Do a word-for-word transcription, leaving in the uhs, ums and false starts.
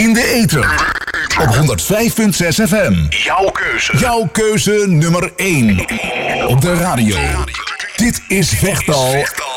In de ether. Op honderd vijf komma zes F M. Jouw keuze. Jouw keuze nummer één. Op de radio. Dit is Vechtal